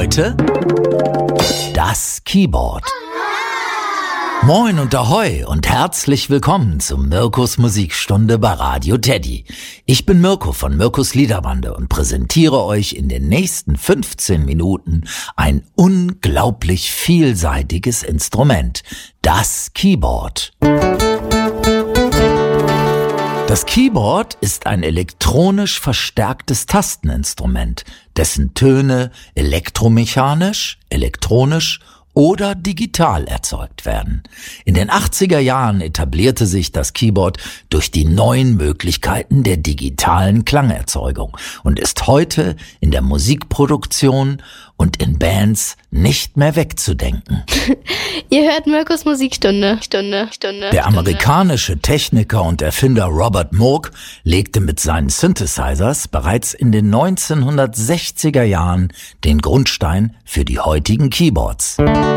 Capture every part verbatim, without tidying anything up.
Heute das Keyboard. Moin und Ahoi und herzlich willkommen zum Mirkus Musikstunde bei Radio Teddy. Ich bin Mirko von Mirkus Liederbande und präsentiere euch in den nächsten fünfzehn Minuten ein unglaublich vielseitiges Instrument, das Keyboard. Das Keyboard ist ein elektronisch verstärktes Tasteninstrument, dessen Töne elektromechanisch, elektronisch oder digital erzeugt werden. In den achtziger Jahren etablierte sich das Keyboard durch die neuen Möglichkeiten der digitalen Klangerzeugung und ist heute in der Musikproduktion und in Bands nicht mehr wegzudenken. Ihr hört Mirkus Musikstunde. Stunde, Stunde. Der amerikanische Techniker und Erfinder Robert Moog legte mit seinen Synthesizers bereits in den neunzehnhundertsechziger Jahren den Grundstein für die heutigen Keyboards.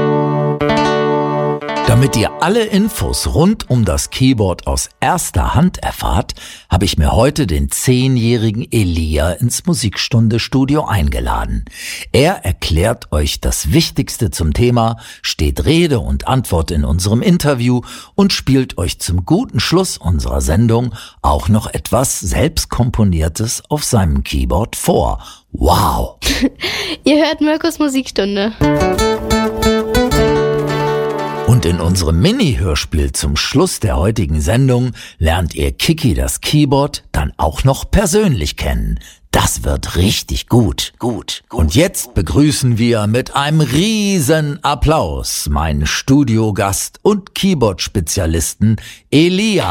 Damit ihr alle Infos rund um das Keyboard aus erster Hand erfahrt, habe ich mir heute den zehnjährigen Elia ins Musikstunde-Studio eingeladen. Er erklärt euch das Wichtigste zum Thema, steht Rede und Antwort in unserem Interview und spielt euch zum guten Schluss unserer Sendung auch noch etwas Selbstkomponiertes auf seinem Keyboard vor. Wow! Ihr hört Mirkus Musikstunde. Und in unserem Mini-Hörspiel zum Schluss der heutigen Sendung lernt ihr Kiki das Keyboard dann auch noch persönlich kennen. Das wird richtig gut, gut, gut. Und jetzt begrüßen wir mit einem riesen Applaus meinen Studiogast und Keyboard-Spezialisten Elia.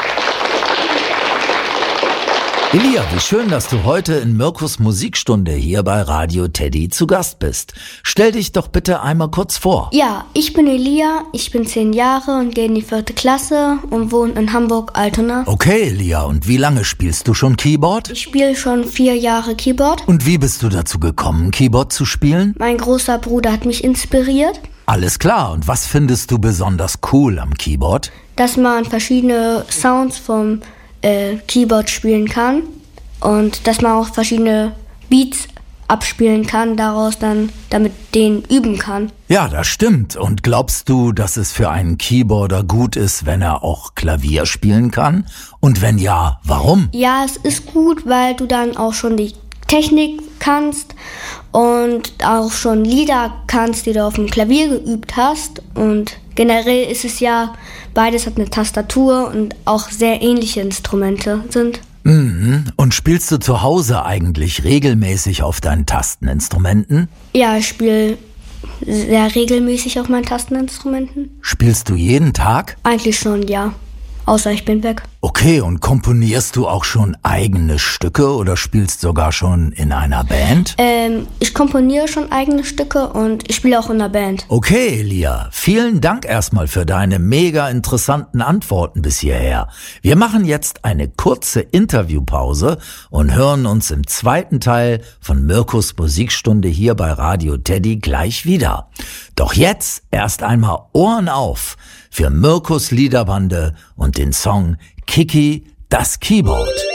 Elia, wie schön, dass du heute in Mirkus Musikstunde hier bei Radio Teddy zu Gast bist. Stell dich doch bitte einmal kurz vor. Ja, ich bin Elia, ich bin zehn Jahre und gehe in die vierte Klasse und wohne in Hamburg-Altona. Okay, Elia, und wie lange spielst du schon Keyboard? Ich spiele schon vier Jahre Keyboard. Und wie bist du dazu gekommen, Keyboard zu spielen? Mein großer Bruder hat mich inspiriert. Alles klar, und was findest du besonders cool am Keyboard? Dass man verschiedene Sounds vom äh, Keyboard spielen kann und dass man auch verschiedene Beats abspielen kann, daraus dann damit den üben kann. Ja, das stimmt. Und glaubst du, dass es für einen Keyboarder gut ist, wenn er auch Klavier spielen kann? Und wenn ja, warum? Ja, es ist gut, weil du dann auch schon die Technik kannst und auch schon Lieder kannst, die du auf dem Klavier geübt hast. Und generell ist es ja, beides hat eine Tastatur und auch sehr ähnliche Instrumente sind. Mhm. Und spielst du zu Hause eigentlich regelmäßig auf deinen Tasteninstrumenten? Ja, ich spiele sehr regelmäßig auf meinen Tasteninstrumenten. Spielst du jeden Tag? Eigentlich schon, ja. Außer ich bin weg. Okay, und komponierst du auch schon eigene Stücke oder spielst sogar schon in einer Band? Ähm, ich komponiere schon eigene Stücke und ich spiele auch in einer Band. Okay, Elia, vielen Dank erstmal für deine mega interessanten Antworten bis hierher. Wir machen jetzt eine kurze Interviewpause und hören uns im zweiten Teil von Mirkus Musikstunde hier bei Radio Teddy gleich wieder. Doch jetzt erst einmal Ohren auf für Mirkus Liederbande und den Song Kiki das Keyboard.